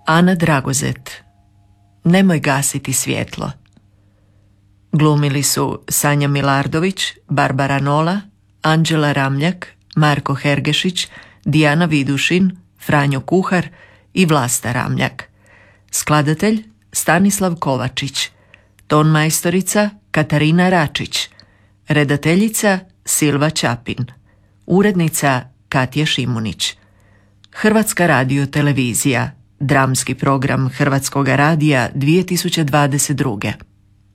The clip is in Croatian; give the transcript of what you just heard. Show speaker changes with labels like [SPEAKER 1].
[SPEAKER 1] Ana Dragozet, Nemoj gasiti svjetlo. Glumili su Sanja Milardović, Barbara Nola, Anđela Ramljak, Marko Hergešić, Dijana Vidušin, Franjo Kuhar i Vlasta Ramljak. Skladatelj Stanislav Kovačić. Tonmajstorica Katarina Račić. Redateljica Silva Čapin. Urednica Katja Šimunić. Hrvatska radiotelevizija. Dramski program Hrvatskoga radija 2022.